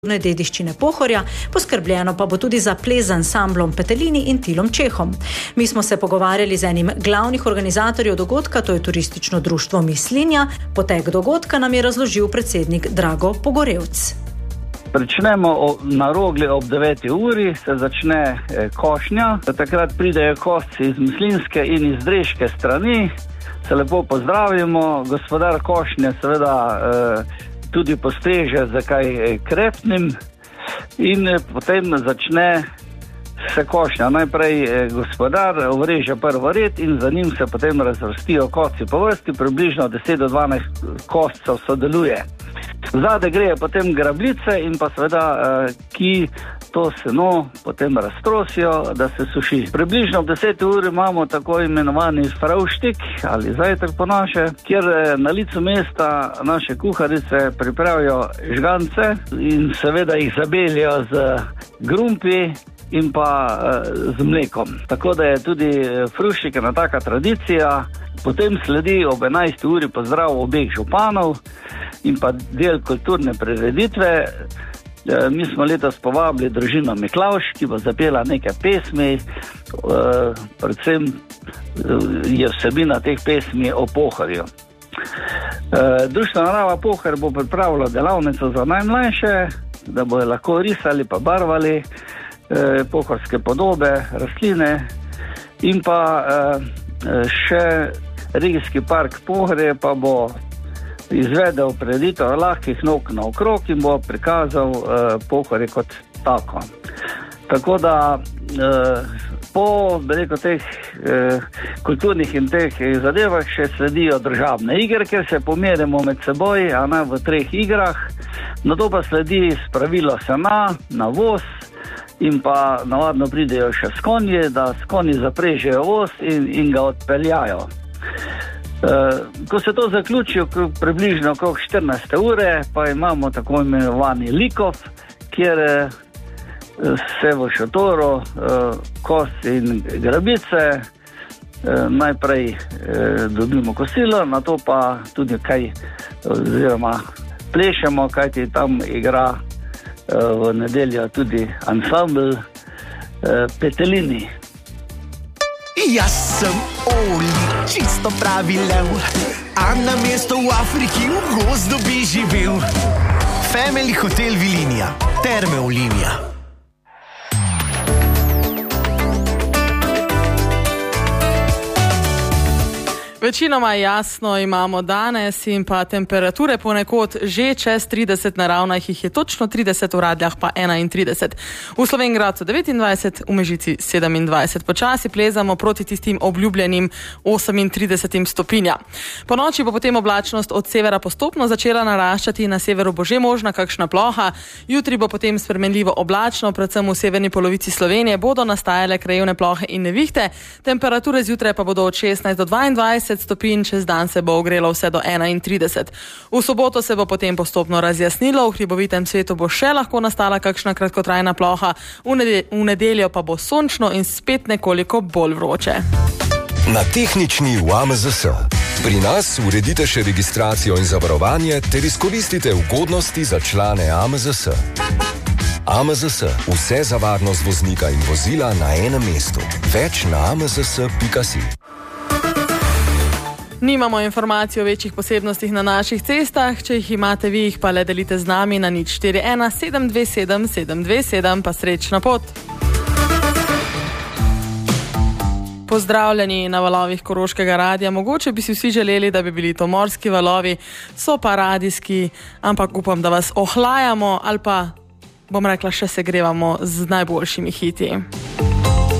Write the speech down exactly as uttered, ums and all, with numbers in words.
dediščine Pohorja, poskrbljeno pa bo tudi za ples z ansamblom Petelini in Tilom Čehom. Mi smo se pogovarjali z enim glavnih organizatorjev dogodka, to je turistično društvo Mislinja. Potek dogodka nam je razložil predsednik Drago Pogorevc. Pričnemo na Rogli ob deveti uri, se začne košnja. Takrat pridejo kosci iz mislinjske in iz dreške strani. Se lepo pozdravimo. Gospodar košnje seveda eh, tudi postreže za kaj krepnim in potem začne se košnja. Najprej gospodar vreže prvo red in za njim se potem razvrstijo kosci po vrsti, približno deset do dvanajst koscev sodeluje. Zade greje potem grabljice in pa seveda, ki to seno potem raztrosijo, da se suši. Približno ob deseti uri imamo tako imenovani fravštik ali zajtrk po naše, kjer na licu mesta naše kuharice pripravijo žgance in seveda jih zabeljajo z grumpi in pa z mlekom. Tako da je tudi fruštik ena taka tradicija. Potem sledi ob enajsti uri pozdrav obeh županov in pa del kulturne prireditve. Mi smo letos povabili družino Miklavž, ki bo zapela nekaj pesmi, predvsem je vsebina teh pesmi o Pohorju. Društvo Narava Pohor bo pripravilo delavnico za najmlajše, da bojo lahko risali pa barvali pohorske podobe, rastline in pa še regijski park Pohorje pa bo izvedel prireditev lahkih nog naokrog in bo prikazal eh, Pohorje kot tako. Tako da eh, po rekel, teh eh, kulturnih in teh zadevah še sledijo državne igre, kjer se pomerimo med seboj, a ne v treh igrah. Na to pa sledi spravilo sena, navoz in pa navadno pridejo še s konji, da s konji zaprežejo voz in, in ga odpeljajo. Uh, ko se to zaključi, približno okrog štirinajste ure, pa imamo tako imenovani likov, kjer uh, se v šotoru uh, kos in grabice uh, najprej uh, dobimo kosilo, na to pa tudi kaj oziroma plešemo, kajti tam igra uh, v nedeljo tudi ansambl uh, Petelini. Jaz sem Oli, čisto pravi lev, a na mesto v Afriki v gozdu bi živel. Family Hotel Vilinija, Terme Olimija. Večinoma jasno imamo danes in pa temperature ponekod že čez trideset, na Ravnah jih je točno trideset, v Radljah pa enaintrideset. V Slovenjgradcu devetindvajset, v Mežici sedemindvajset. Počasi plezamo proti tistim obljubljenim osemintridesetim stopinja. Po noči bo potem oblačnost od severa postopno začela naraščati, na severu bo že možna kakšna ploha, jutri bo potem spremenljivo oblačno, predvsem v severni polovici Slovenije bodo nastajale krajevne plohe in nevihte, temperature zjutraj pa bodo od šestnajst do dvaindvajset stopinj, čez dan se bo ogrelo vse do enaintrideset. V soboto se bo potem postopno razjasnilo, v hribovitem svetu bo še lahko nastala kakšna kratkotrajna ploha, v, ned- v nedeljo pa bo sončno in spet nekoliko bolj vroče. Na tehnični v A M Z S. Pri nas uredite še registracijo in zavarovanje ter izkoristite ugodnosti za člane A M Z S. A M Z S. Vse za varnost voznika in vozila na enem mestu. Več na a m z s pika si. Nimamo informacij o večjih posebnostih na naših cestah, če jih imate vi, jih pa le delite z nami na nič štiri ena sedem dve sedem sedem dve sedem, pa srečna pot. Pozdravljeni na valovih Koroškega radia. Mogoče bi si vsi želeli, da bi bili to morski valovi, so pa radijski, ampak upam, da vas ohlajamo ali pa, bom rekla, še segrevamo z najboljšimi hiti.